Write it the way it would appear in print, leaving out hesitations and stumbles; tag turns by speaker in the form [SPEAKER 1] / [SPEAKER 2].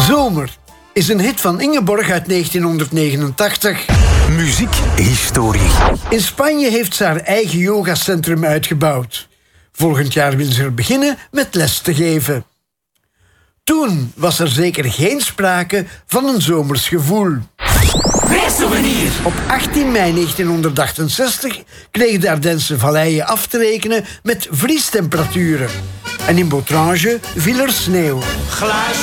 [SPEAKER 1] Zomer is een hit van Ingeborg uit 1989.
[SPEAKER 2] Muziekhistorie.
[SPEAKER 1] In Spanje heeft ze haar eigen yogacentrum uitgebouwd. Volgend jaar wil ze er beginnen met les te geven. Toen was er zeker geen sprake van een zomers gevoel.
[SPEAKER 3] Reissouvenir.
[SPEAKER 1] Op 18 mei 1968 kregen de Ardense valleien af te rekenen met vriestemperaturen. En in Botrange viel er sneeuw.
[SPEAKER 3] Glaasje